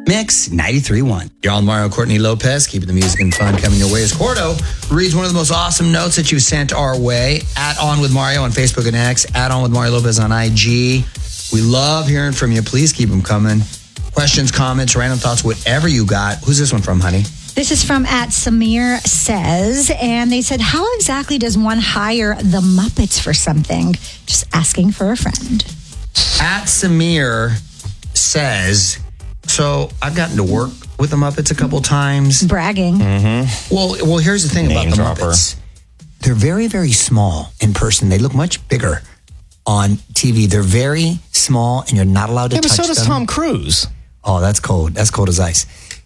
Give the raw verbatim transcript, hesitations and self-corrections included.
Mix ninety-three point one. You're on Mario Courtney Lopez, keeping the music and fun coming your way. As Cordo reads one of the most awesome notes that you've sent our way. At On With Mario on Facebook and X. At On With Mario Lopez on I G. We love hearing from you. Please keep them coming. Questions, comments, random thoughts, whatever you got. Who's this one from, honey? This is from at Samir Says, and they said, how exactly does one hire the Muppets for something? Just asking for a friend. At Samir Says, so I've gotten to work with the Muppets a couple times. Bragging. Mm-hmm. Well, well, here's the thing Name about the dropper. Muppets. They're very, very small in person. They look much bigger on T V. They're very small, and you're not allowed to Yeah, but touch so does them. Tom Cruise. Oh, that's cold. That's cold as ice.